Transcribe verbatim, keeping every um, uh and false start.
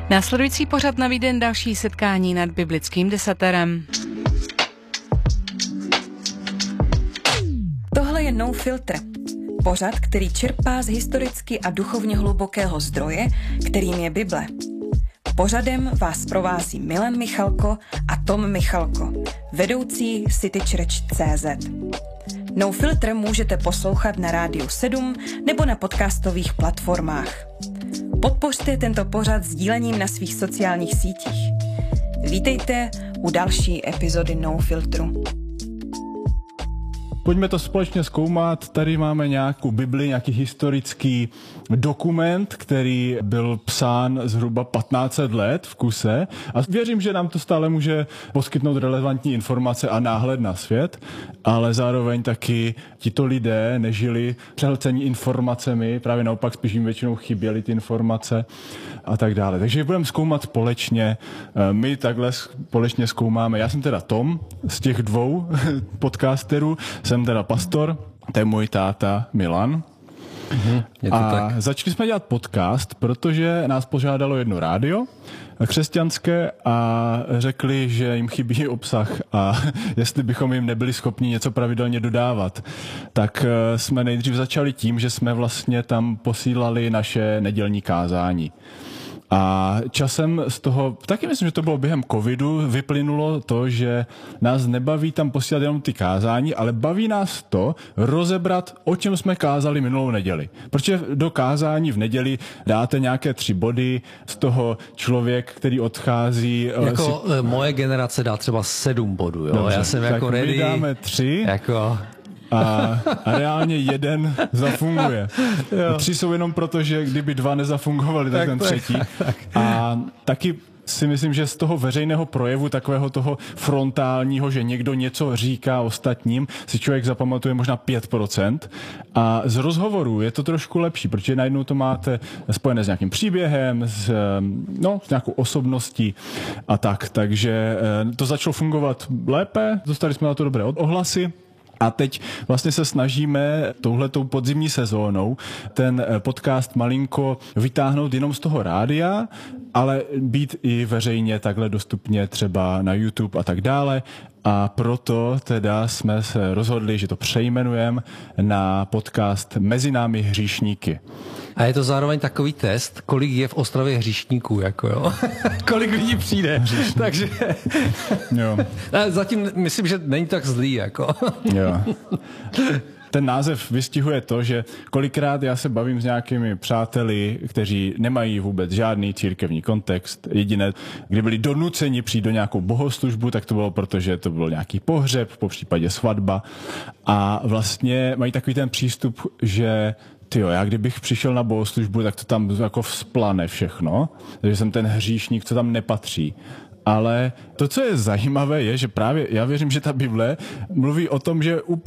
Následující pořad nabídne další setkání nad biblickým desaterem. Tohle je No Filter. Pořad, který čerpá z historicky a duchovně hlubokého zdroje, kterým je Bible. Pořadem vás provází Milan Michalko a Tom Michalko, vedoucí City Church tečka cé zet. No Filter můžete poslouchat na Rádiu sedm nebo na podcastových platformách. Podpořte tento pořad sdílením na svých sociálních sítích. Vítejte u další epizody No Filtru. Pojďme to společně zkoumat. Tady máme nějakou Bibli, nějaký historický dokument, který byl psán zhruba patnáct set let v kuse. A věřím, že nám to stále může poskytnout relevantní informace a náhled na svět, ale zároveň taky tito lidé nežili přehlcení informacemi, právě naopak spíš jim většinou chyběly ty informace a tak dále. Takže budeme zkoumat společně. My takhle společně zkoumáme. Já jsem teda Tom z těch dvou podcasterů, jsem teda pastor, to je můj táta Milan. Mhm, je to a tak. Začali jsme dělat podcast, protože nás požádalo jedno rádio křesťanské a řekli, že jim chybí obsah a jestli bychom jim nebyli schopni něco pravidelně dodávat. Tak jsme nejdřív začali tím, že jsme vlastně tam posílali naše nedělní kázání. A časem z toho, taky myslím, že to bylo během covidu, vyplynulo to, že nás nebaví tam posílat jenom ty kázání, ale baví nás to rozebrat, o čem jsme kázali minulou neděli. Protože do kázání v neděli dáte nějaké tři body, z toho člověk, který odchází... Jako si... moje generace dá třeba sedm bodů, jo? Dobře, Já jsem tak jako ready. My dáme tři. Jako... A, a reálně jeden zafunguje. A tři jsou jenom proto, že kdyby dva nezafungovaly, tak, tak ten třetí. Tak, tak. A taky si myslím, že z toho veřejného projevu, takového toho frontálního, že někdo něco říká ostatním, si člověk zapamatuje možná pět procent. A z rozhovoru je to trošku lepší, protože najednou to máte spojené s nějakým příběhem, s, no, s nějakou osobností a tak. Takže to začalo fungovat lépe, dostali jsme na to dobré ohlasy. A teď vlastně se snažíme touhletou podzimní sezónou ten podcast malinko vytáhnout jenom z toho rádia, ale být i veřejně takhle dostupně třeba na YouTube a tak dále. A proto teda jsme se rozhodli, že to přejmenujeme na podcast Mezi námi hříšníky. A je to zároveň takový test, kolik je v Ostravě hříšníků, jako jo. Kolik lidí přijde. Hříšník. Takže jo. Zatím myslím, že není tak zlý, jako. Jo. Ten název vystihuje to, že kolikrát já se bavím s nějakými přáteli, kteří nemají vůbec žádný církevní kontext. Jediné, kdy byli donuceni přijít do nějakou bohoslužbu, tak to bylo proto, že to byl nějaký pohřeb, po případě svatba. A vlastně mají takový ten přístup, že tyjo, já kdybych přišel na bohoslužbu, tak to tam jako vzplane všechno. Takže jsem ten hříšník, co tam nepatří. Ale to, co je zajímavé, je, že právě já věřím, že ta Bible mluví o tom, že úplně